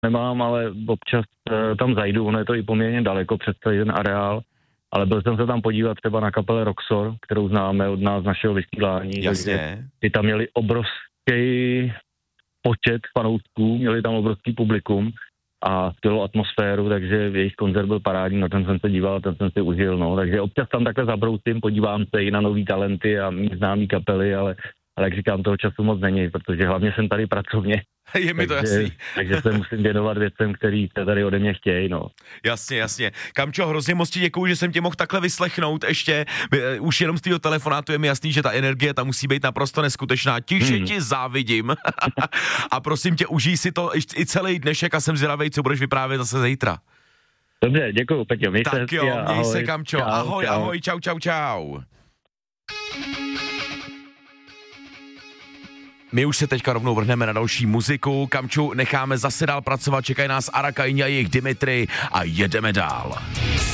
nemám, ale občas tam zajdu, ono je to i poměrně daleko přes celý ten areál, ale byl jsem se tam podívat třeba na kapele Roxor, kterou známe od nás, našeho vysílání. Jasně. Ty tam měli obrovský počet fanoušků, měli tam obrovský publikum a skvělou atmosféru, takže jejich koncert byl parádní, na ten jsem se díval, ten jsem si užil, no. Takže občas tam takhle zabrousím, podívám se i na nový talenty a mý známý kapely, ale jak říkám, toho času moc není, protože hlavně jsem tady pracovně. Je mi to jasný. Takže se musím věnovat věcem, který se tady ode mě chtějí, no. Jasně. Kamčo, hrozně moc ti děkuju, že jsem tě mohl takhle vyslechnout ještě. Už jenom z tého telefonátu je mi jasný, že ta energie tam musí být naprosto neskutečná. Tiše ti závidím. A prosím tě, užij si to i celý dnešek a jsem zvědavej, co budeš vyprávět zase zítra. Dobře, děkuju, Peťo. Tak jo, měj se, Kamčo. Čau, ahoj, čau. My už se teďka rovnou vrhneme na další muziku. Kamču necháme zase dál pracovat, čekají nás Arakaini a jejich Dimitri a jedeme dál.